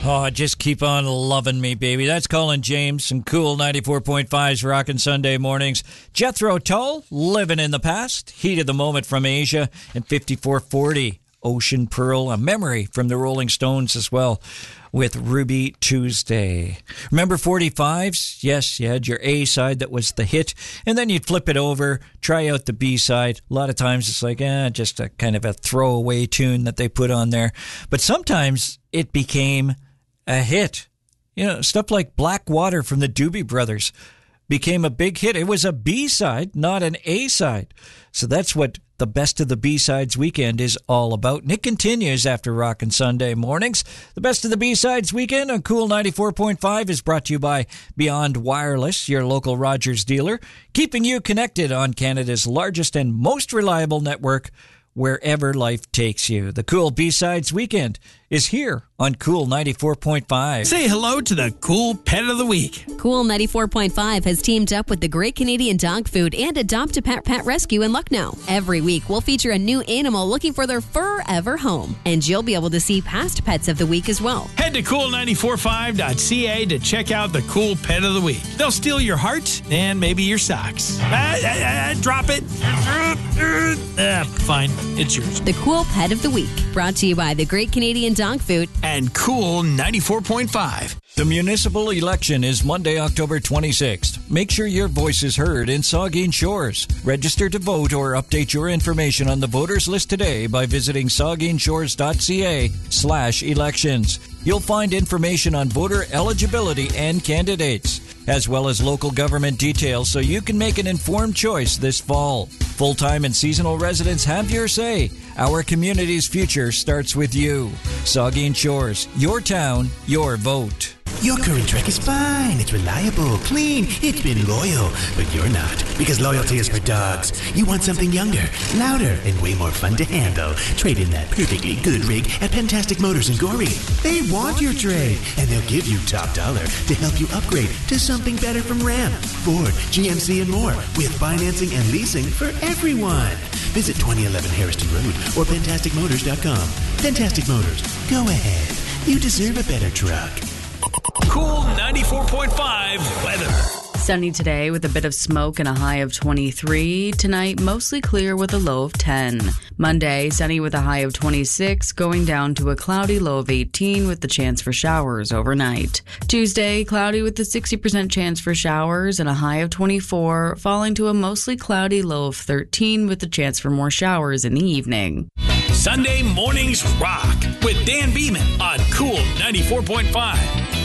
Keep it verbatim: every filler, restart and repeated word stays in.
Oh, just keep on loving me, baby. That's Colin James and Cool ninety-four point five's Rockin' Sunday Mornings. Jethro Tull, Living in the Past, Heat of the Moment from Asia, and fifty-four forty, Ocean Pearl, a memory from the Rolling Stones as well, with Ruby Tuesday. Remember forty-fives? Yes, you had your A side that was the hit, and then you'd flip it over, try out the B side. A lot of times it's like, eh, just a kind of a throwaway tune that they put on there. But sometimes it became a hit. You know, stuff like Black Water from the Doobie Brothers became a big hit. It was a B-side, not an A-side. So that's what the Best of the B-Sides weekend is all about. And it continues after Rockin' Sunday Mornings. The Best of the B-Sides weekend on Cool ninety-four point five is brought to you by Beyond Wireless, your local Rogers dealer, keeping you connected on Canada's largest and most reliable network, wherever life takes you. The Cool B-Sides weekend is here on Cool ninety-four point five. Say hello to the Cool Pet of the Week. Cool ninety-four point five has teamed up with the Great Canadian Dog Food and Adopt a Pet Pet Rescue in Lucknow. Every week, we'll feature a new animal looking for their forever home. And you'll be able to see past pets of the week as well. Head to cool nine four five dot c a to check out the Cool Pet of the Week. They'll steal your heart and maybe your socks. Ah, ah, ah, drop it. Ah, fine. It's yours. The Cool Pet of the Week, brought to you by the Great Canadian Dog Food and Cool ninety-four point five. The municipal election is Monday, October twenty-sixth. Make sure your voice is heard in Saugeen Shores. Register to vote or update your information on the voters list today by visiting saugeenshores.ca slash elections. You'll find information on voter eligibility and candidates, as well as local government details so you can make an informed choice this fall. Full-time and seasonal residents have your say. Our community's future starts with you. Saugeen Shores, your town, your vote. Your current Trek is fine. It's reliable, clean, it's been loyal. But you're not, because loyalty is for dogs. You want something younger, louder, and way more fun to handle. Trade in that perfectly good rig at Fantastic Motors in Gorey. They want your trade, and they'll give you top dollar to help you upgrade to something better from Ram, Ford, G M C, and more, with financing and leasing for everyone. Visit twenty eleven Harrison Road or fantastic motors dot com. Fantastic Motors, go ahead. You deserve a better truck. Cool ninety-four point five weather. Sunny today with a bit of smoke and a high of twenty-three. Tonight, mostly clear with a low of ten. Monday, sunny with a high of twenty-six, going down to a cloudy low of eighteen with the chance for showers overnight. Tuesday, cloudy with a sixty percent chance for showers and a high of twenty-four, falling to a mostly cloudy low of thirteen with the chance for more showers in the evening. Sunday Mornings Rock with Dan Beeman on Cool ninety-four point five.